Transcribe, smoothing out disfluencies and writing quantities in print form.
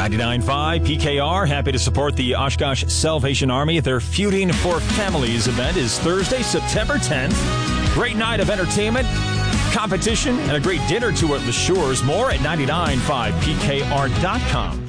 99.5 PKR, happy to support the Oshkosh Salvation Army. Their Feuding for Families event is Thursday, September 10th. Great night of entertainment, competition, and a great dinner to at the Shores. More at 99.5pkr.com.